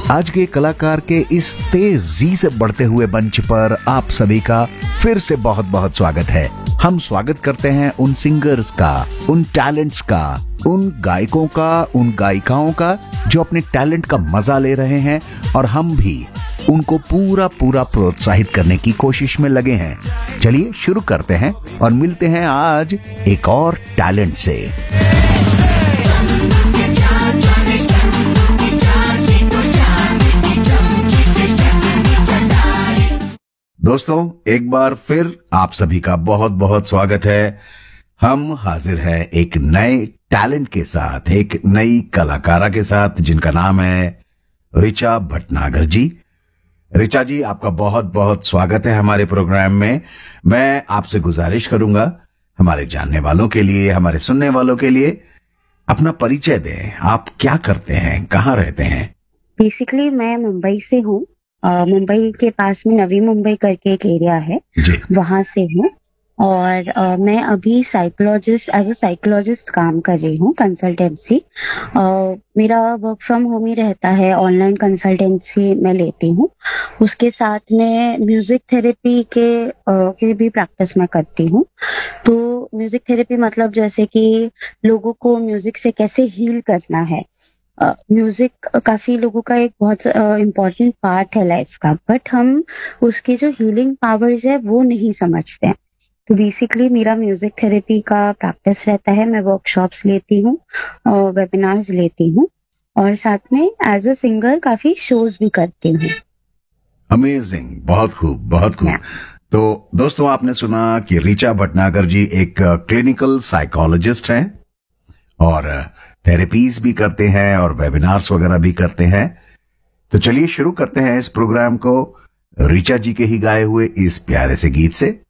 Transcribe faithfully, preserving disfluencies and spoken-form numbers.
आज के कलाकार के इस तेजी से बढ़ते हुए मंच पर आप सभी का फिर से बहुत बहुत स्वागत है। हम स्वागत करते हैं उन सिंगर्स का, उन टैलेंट्स का, उन गायकों का, उन गायिकाओं का जो अपने टैलेंट का मजा ले रहे हैं और हम भी उनको पूरा पूरा प्रोत्साहित करने की कोशिश में लगे हैं। चलिए शुरू करते हैं और मिलते हैं आज एक और टैलेंट से। दोस्तों, एक बार फिर आप सभी का बहुत बहुत स्वागत है। हम हाजिर हैं एक नए टैलेंट के साथ, एक नई कलाकारा के साथ जिनका नाम है ऋचा भटनागर जी। ऋचा जी, आपका बहुत बहुत स्वागत है हमारे प्रोग्राम में। मैं आपसे गुजारिश करूंगा हमारे जानने वालों के लिए, हमारे सुनने वालों के लिए अपना परिचय दें। आप क्या करते हैं, कहाँ रहते हैं? बेसिकली मैं मुंबई से हूँ। मुंबई के पास में नवी मुंबई करके एक एरिया है, वहां से हूँ। और uh, मैं अभी साइकोलॉजिस्ट एज अ साइकोलॉजिस्ट काम कर रही हूँ, कंसल्टेंसी। uh, मेरा वर्क फ्रॉम होम ही रहता है, ऑनलाइन कंसल्टेंसी मैं लेती हूँ। उसके साथ में म्यूजिक थेरेपी के uh, की भी प्रैक्टिस मैं करती हूँ। तो म्यूजिक थेरेपी मतलब जैसे कि लोगों को म्यूजिक से कैसे हील करना है। म्यूजिक uh, काफी लोगों का एक बहुत इम्पोर्टेंट uh, पार्ट है लाइफ का, बट हम उसकी जो हीलिंग पावर्स है वो नहीं समझते हैं। तो बेसिकली मेरा म्यूजिक थेरेपी का प्रैक्टिस रहता है। मैं वर्कशॉप्स लेती हूँ, वेबिनार्स लेती हूँ और साथ में एज अ सिंगर काफी शोज भी करती हूँ। अमेजिंग, बहुत खूब, बहुत खूब। yeah. तो दोस्तों, आपने सुना कि ऋचा भटनागर जी एक क्लिनिकल साइकोलॉजिस्ट हैं और थेरेपीज भी करते हैं और वेबिनार्स वगैरह भी करते हैं। तो चलिए शुरू करते हैं इस प्रोग्राम को ऋचा जी के ही गाए हुए इस प्यारे से गीत से।